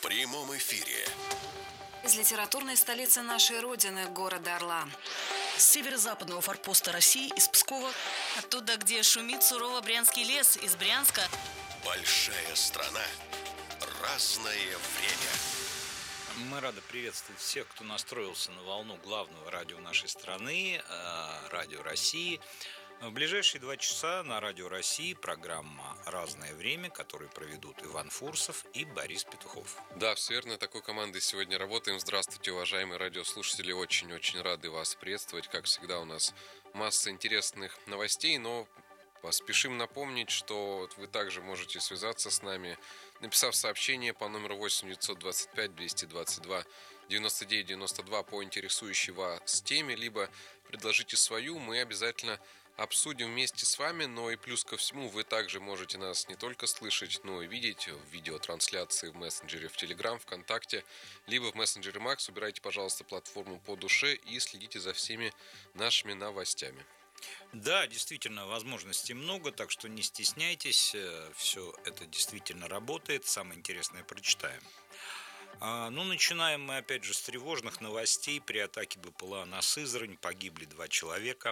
прямом эфире. Из литературной столицы нашей Родины, города Орла. С северо-западного форпоста России, из Пскова. Оттуда, где шумит сурово Брянский лес, из Брянска. Большая страна. Разное время. Мы рады приветствовать всех, кто настроился на волну главного радио нашей страны, Радио России. В ближайшие 2 часа на Радио России программа «Разное время», которую проведут Иван Фурсов и Борис Петухов. Да, все верно, такой командой сегодня работаем. Здравствуйте, уважаемые радиослушатели, очень-очень рады вас приветствовать. Как всегда, у нас масса интересных новостей, но поспешим напомнить, что вы также можете связаться с нами, написав сообщение по номеру 8 925 222 99 92 по интересующей вас теме, либо предложите свою, мы обязательно обсудим вместе с вами. Но и плюс ко всему, вы также можете нас не только слышать, но и видеть в видеотрансляции в мессенджере в Telegram, ВКонтакте, либо в мессенджере Max. Выбирайте, пожалуйста, платформу по душе и следите за всеми нашими новостями. Да, действительно, возможностей много, так что не стесняйтесь, все это действительно работает, самое интересное прочитаем. Начинаем мы опять же с тревожных новостей. При атаке БПЛА на Сызрань погибли 2 человека.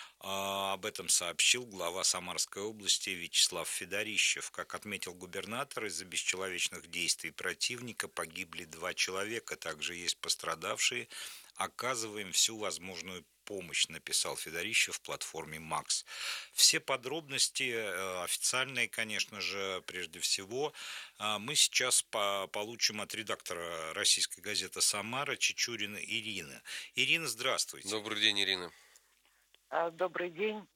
Об этом сообщил глава Самарской области Вячеслав Федорищев. Как отметил губернатор, из-за бесчеловечных действий противника погибли 2 человека. Также есть пострадавшие. Оказываем всю возможную помощь, написал Федорищев в платформе МАКС. Все подробности официальные, конечно же, прежде всего, мы сейчас получим от редактора российской газеты «Самара» Чечурина Ирины. Ирина, здравствуйте. Добрый день, Ирина. Добрый день.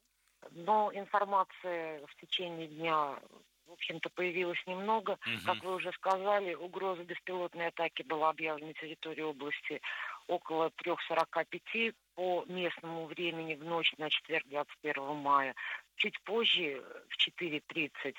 Информации в течение дня, в общем-то, появилось немного. Как вы уже сказали, угроза беспилотной атаки была объявлена на территории области около 3:45 по местному времени в ночь на четверг, 21 мая. Чуть позже, в 4:30,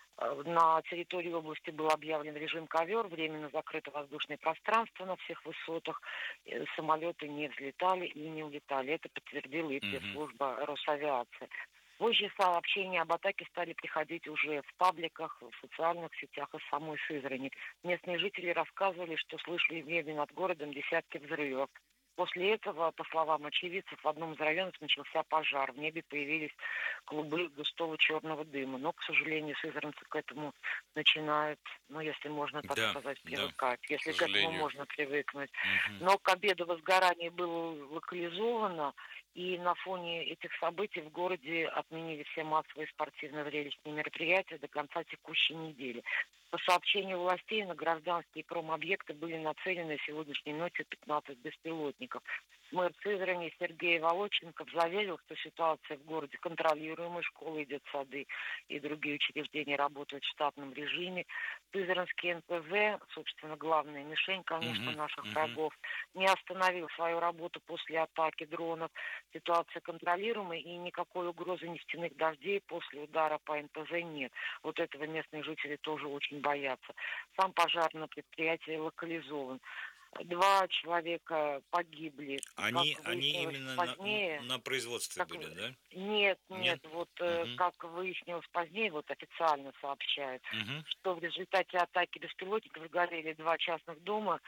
на территории области был объявлен режим ковер, временно закрыто воздушное пространство на всех высотах, самолеты не взлетали и не улетали. Это подтвердила и пресс-служба Росавиации. Позже сообщения об атаке стали приходить уже в пабликах, в социальных сетях из самой Сызрани. Местные жители рассказывали, что слышали в небе над городом десятки взрывов. После этого, по словам очевидцев, в одном из районов начался пожар. В небе появились клубы густого черного дыма. Но, к сожалению, сызранцы к этому начинают, если можно так сказать, привыкать. Да, если к этому можно привыкнуть. Но к обеду возгорание было локализовано. И на фоне этих событий в городе отменили все массовые спортивно-зрелищные мероприятия до конца текущей недели. По сообщению властей, на гражданские промобъекты были нацелены сегодняшней ночью 15 беспилотников. Мэр Сызрани Сергей Волоченков заверил, что ситуация в городе контролируемая, школы и детсады и другие учреждения работают в штатном режиме. Сызранский НПЗ, собственно, главная мишень, конечно, наших врагов, не остановил свою работу после атаки дронов. Ситуация контролируемая и никакой угрозы нефтяных дождей после удара по НПЗ нет. Вот этого местные жители тоже очень боятся. Сам пожар на предприятии локализован. 2 человека погибли. Они именно позднее, на производстве были, да? Нет. Как выяснилось позднее, официально сообщают, что в результате атаки беспилотников сгорели 2 частных дома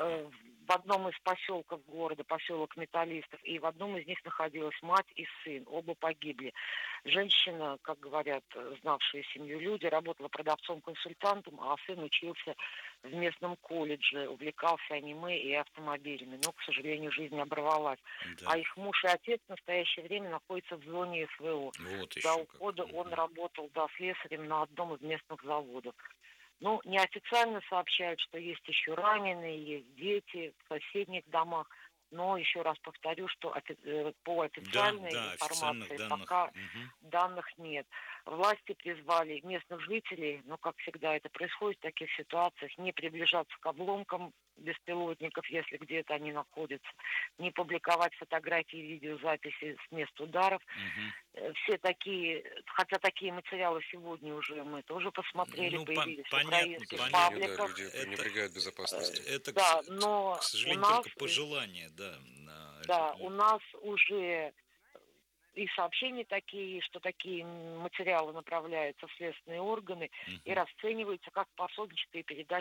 в одном из поселков города, поселок Металлистов, и в одном из них находилась мать и сын. Оба погибли. Женщина, как говорят знавшие семью люди, работала продавцом-консультантом, а сын учился в местном колледже, увлекался аниме и автомобилями. Но, к сожалению, жизнь оборвалась. Да. А их муж и отец в настоящее время находятся в зоне СВО. До ухода он работал слесарем на одном из местных заводов. Неофициально сообщают, что есть еще раненые, есть дети в соседних домах. Но еще раз повторю, что по официальной информации пока данных нет. Власти призвали местных жителей, как всегда это происходит в таких ситуациях, не приближаться к обломкам беспилотников, если где-то они находятся, не публиковать фотографии и видеозаписи с мест ударов. Все такие, хотя такие материалы сегодня уже мы тоже посмотрели, появились в украинских пабликах. Люди пренебрегают безопасностью. Это, но к сожалению, у нас только пожелание, у нас уже и сообщения такие, что такие материалы направляются в следственные органы и расцениваются как пособническая передача